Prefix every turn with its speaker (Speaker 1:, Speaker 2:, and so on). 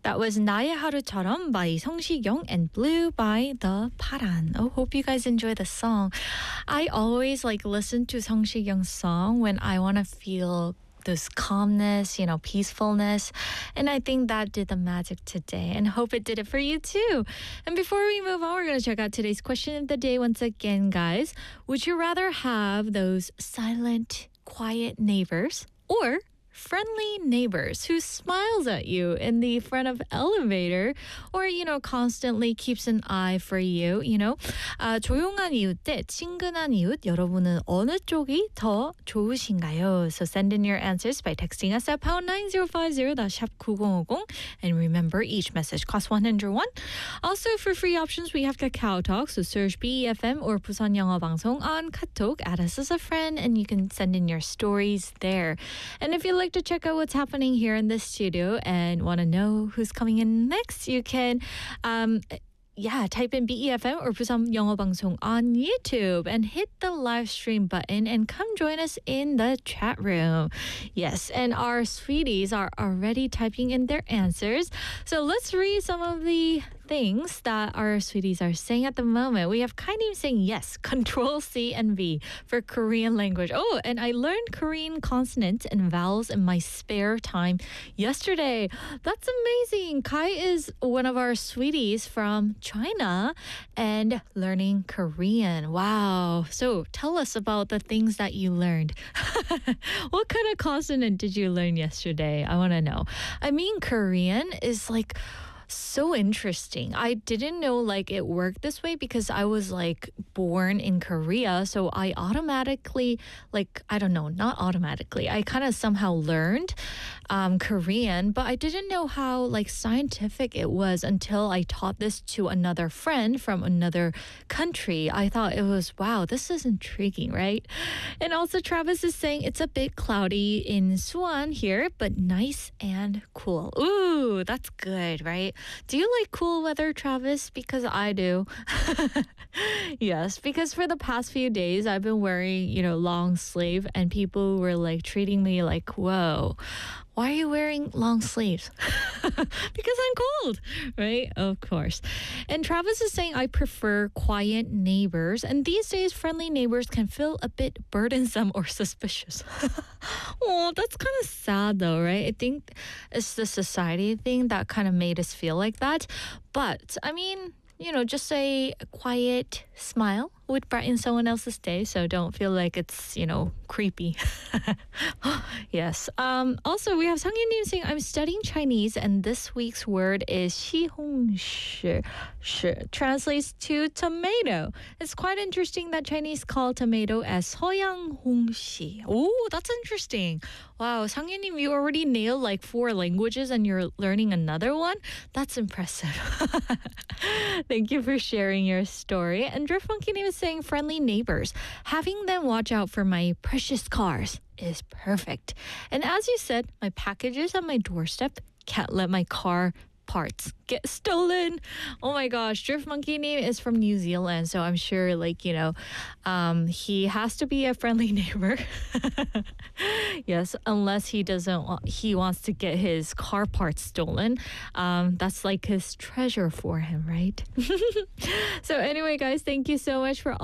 Speaker 1: That was 나의 하루처럼 by 성시경 and Blue by the 파란. Oh, hope you guys enjoy the song. I always listen to 성시경's song when I want to feel this calmness, peacefulness. And I think that did the magic today and hope it did it for you too. And before we move on, we're going to check out today's question of the day once again, guys. Would you rather have those silent, quiet neighbors or friendly neighbors who smiles at you in the front of elevator or, constantly keeps an eye for you, 조용한 이웃 대 친근한 이웃, 여러분은 어느 쪽이 더 좋으신가요? So send in your answers by texting us at pound 9050, that's 샵 9050. And remember, each message costs 101. Also, for free options, we have Kakao Talk, so search BEFM or Busan 영어 방송 on Katok, add us as a friend, and you can send in your stories there. And if you like to check out what's happening here in the studio and want to know who's coming in next, you can type in BEFM or Busan 영어 방송 on YouTube and hit the live stream button and come join us in the chat room. Yes, and our sweeties are already typing in their answers. So let's read some of the things that our sweeties are saying at the moment. We have Kainim saying yes, Control C and V for Korean language. Oh, and I learned Korean consonants and vowels in my spare time yesterday. That's amazing. Kai is one of our sweeties from China and learning Korean. Wow. So tell us about the things that you learned. What kind of consonant did you learn yesterday? I want to know. I mean, Korean is so interesting. I didn't know it worked this way because I was born in Korea. So I automatically I don't know, not automatically. I kind of somehow learned Korean, but I didn't know how scientific it was until I taught this to another friend from another country. I thought it was, wow, this is intriguing, right? And also Travis is saying it's a bit cloudy in Suwon here, but nice and cool. Ooh, that's good, right? Do you like cool weather, Travis? Because I do. Yes, because for the past few days, I've been wearing, long sleeve and people were treating me whoa, why are you wearing long sleeves? Because I'm cold, right? Of course. And Travis is saying, I prefer quiet neighbors. And these days, friendly neighbors can feel a bit burdensome or suspicious. Oh, that's kind of sad though, right? I think it's the society thing that kind of made us feel like that. But, I mean, just a quiet smile would brighten someone else's day, so don't feel like it's, creepy. Yes. Also, we have Sang Yun-nim saying, I'm studying Chinese, and this week's word is 시홍시. Translates to tomato. It's quite interesting that Chinese call tomato as 서양홍시. Oh, that's interesting. Wow, Sang Yun-nim, you already nailed 4 languages and you're learning another one? That's impressive. Thank you for sharing your story. And Drift Monkey Name is saying friendly neighbors. Having them watch out for my precious cars is perfect. And as you said, my packages at my doorstep, can't let my car parts get stolen. Oh my gosh, Drift Monkey Name is from New Zealand, so I'm sure he has to be a friendly neighbor. Yes, unless he wants to get his car parts stolen. That's his treasure for him, right? So anyway, guys, thank you so much for